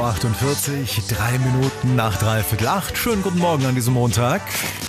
48, 3 Minuten nach 7:45. Schönen guten Morgen an diesem Montag.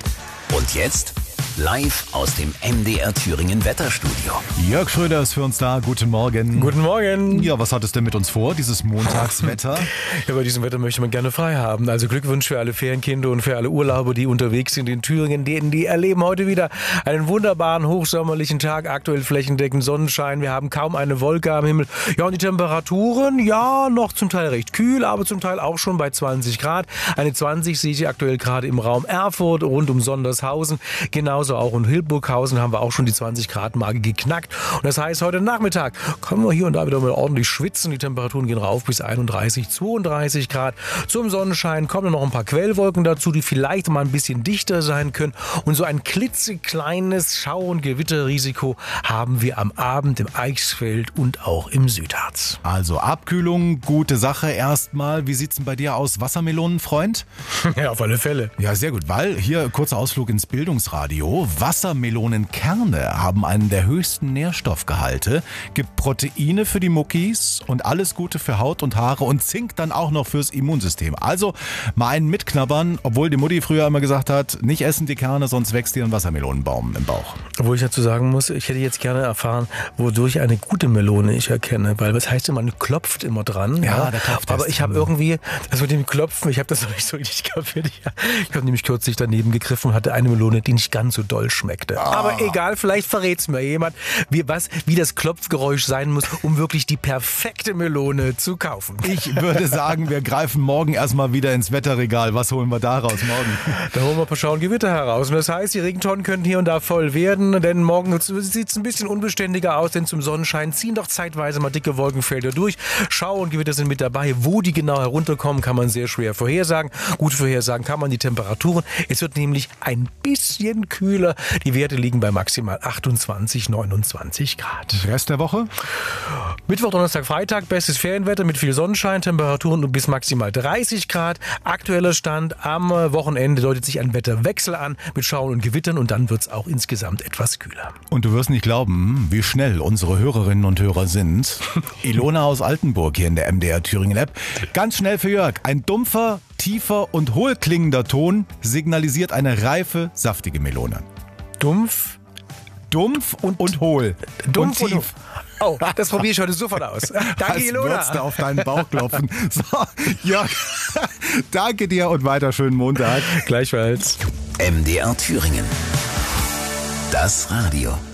Und jetzt live aus dem MDR Thüringen Wetterstudio. Jörg Schröder ist für uns da. Guten Morgen. Guten Morgen. Ja, was hat es denn mit uns vor, dieses Montagswetter? Ja, bei diesem Wetter möchte man gerne frei haben. Also Glückwunsch für alle Ferienkinder und für alle Urlauber, die unterwegs sind in Thüringen. Die erleben heute wieder einen wunderbaren hochsommerlichen Tag. Aktuell flächendeckend Sonnenschein. Wir haben kaum eine Wolke am Himmel. Ja, und die Temperaturen, ja, noch zum Teil recht kühl, aber zum Teil auch schon bei 20 Grad. Eine 20 sehe ich aktuell gerade im Raum Erfurt, rund um Sondershausen. Genauso auch in Hildburghausen haben wir auch schon die 20 Grad Marke geknackt. Und das heißt, heute Nachmittag können wir hier und da wieder mal ordentlich schwitzen. Die Temperaturen gehen rauf bis 31, 32 Grad. Zum Sonnenschein kommen noch ein paar Quellwolken dazu, die vielleicht mal ein bisschen dichter sein können. Und so ein klitzekleines Schau- und Gewitterrisiko haben wir am Abend im Eichsfeld und auch im Südharz. Also Abkühlung, gute Sache erstmal. Wie sieht's denn bei dir aus, Wassermelonenfreund? Ja, auf alle Fälle. Ja, sehr gut, weil hier kurzer Ausflug ins Bildungsradio. Wassermelonenkerne haben einen der höchsten Nährstoffgehalte, gibt Proteine für die Muckis und alles Gute für Haut und Haare und Zink dann auch noch fürs Immunsystem. Also mal einen mitknabbern, obwohl die Mutti früher immer gesagt hat, nicht essen die Kerne, sonst wächst dir ein Wassermelonenbaum im Bauch. Obwohl ich dazu sagen muss, ich hätte jetzt gerne erfahren, wodurch eine gute Melone ich erkenne, weil was heißt denn, man klopft immer dran. Ja, der Klopftest. Aber ich habe irgendwie, das mit dem Klopfen, ich habe das noch nicht so richtig kapiert. Ich habe nämlich kürzlich daneben gegriffen und hatte eine Melone, die nicht ganz so doll schmeckte. Aber egal, vielleicht verrät's mir jemand, wie das Klopfgeräusch sein muss, um wirklich die perfekte Melone zu kaufen. Ich würde sagen, wir greifen morgen erstmal wieder ins Wetterregal. Was holen wir da raus morgen? Da holen wir ein paar Schau- und Gewitter heraus. Und das heißt, die Regentonnen könnten hier und da voll werden, denn morgen sieht es ein bisschen unbeständiger aus, denn zum Sonnenschein ziehen doch zeitweise mal dicke Wolkenfelder durch. Schau- und Gewitter sind mit dabei. Wo die genau herunterkommen, kann man sehr schwer vorhersagen. Gut vorhersagen kann man die Temperaturen. Es wird nämlich ein bisschen kühler. Die Werte liegen bei maximal 28, 29 Grad. Rest der Woche? Mittwoch, Donnerstag, Freitag, bestes Ferienwetter mit viel Sonnenschein, Temperaturen bis maximal 30 Grad. Aktueller Stand am Wochenende deutet sich ein Wetterwechsel an mit Schauen und Gewittern und dann wird es auch insgesamt etwas kühler. Und du wirst nicht glauben, wie schnell unsere Hörerinnen und Hörer sind. Ilona aus Altenburg hier in der MDR Thüringen App. Ganz schnell für Jörg. Ein dumpfer, tiefer und hohlklingender Ton signalisiert eine reife, saftige Melone. Dumpf und hohl. Dumpf und tief. und oh, das probiere ich heute sofort aus. Danke, Als Ilona. würdest du auf deinen Bauch klopfen. So, Jörg, danke dir und weiter schönen Montag. Gleichfalls. MDR Thüringen. Das Radio.